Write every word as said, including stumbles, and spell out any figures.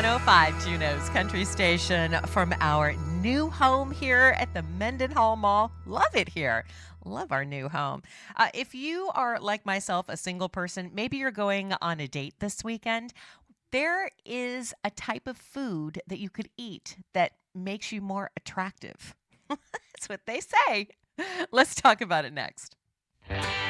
one oh five Juneau's Country Station from our new home here at the Mendenhall Mall. Love it here. Love our new home. Uh, if you are like myself, a single person, maybe you're going on a date this weekend. There is a type of food that you could eat that makes you more attractive. That's what they say. Let's talk about it next.